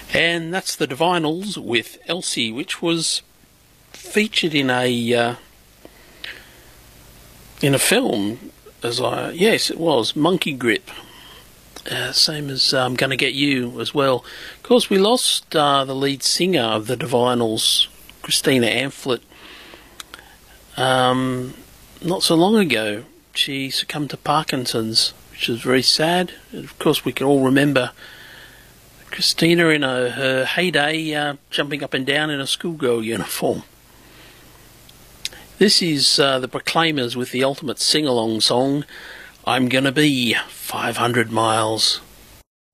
And that's the Divinyls with Elsie, which was featured in a film. Yes, it was Monkey Grip. Same as I'm Gonna Get You as well. Of course, we lost the lead singer of the Divinyls, Christina Amphlett, not so long ago. She succumbed to Parkinson's, which is very sad. And of course, we can all remember Christina in her heyday, jumping up and down in a schoolgirl uniform. This is the Proclaimers with the ultimate sing-along song, I'm Gonna Be 500 Miles.